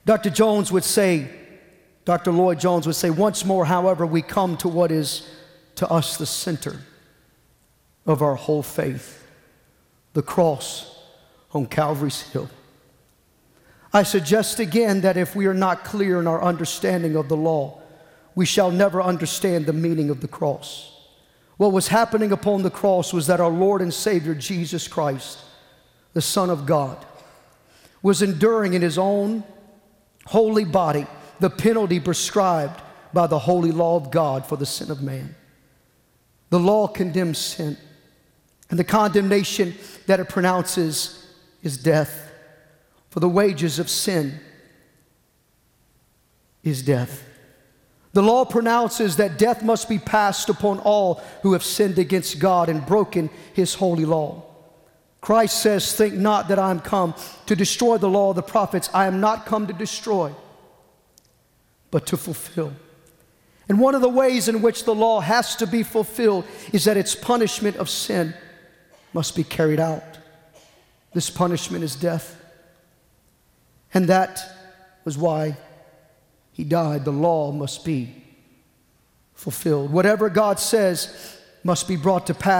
Dr. Lloyd Jones would say, once more, however, we come to what is to us the center of our whole faith, the cross on Calvary's hill. I suggest again that if we are not clear in our understanding of the law, we shall never understand the meaning of the cross. What was happening upon the cross was that our Lord and Savior, Jesus Christ, the Son of God, was enduring in his own holy body the penalty prescribed by the holy law of God for the sin of man. The law condemns sin, and the condemnation that it pronounces is death. For the wages of sin is death. The law pronounces that death must be passed upon all who have sinned against God and broken his holy law. Christ says, think not that I am come to destroy the law of the prophets. I am not come to destroy, but to fulfill. And one of the ways in which the law has to be fulfilled is that its punishment of sin must be carried out. This punishment is death. And that was why he died. The law must be fulfilled. Whatever God says must be brought to pass.